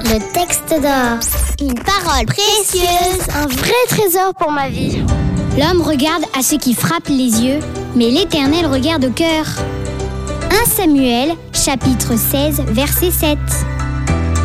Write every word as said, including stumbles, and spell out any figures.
Le texte d'or. Une parole précieuse. Un vrai trésor pour ma vie. L'homme regarde à ce qui frappe les yeux, mais l'Éternel regarde au cœur. premier Samuel, chapitre seize, verset sept.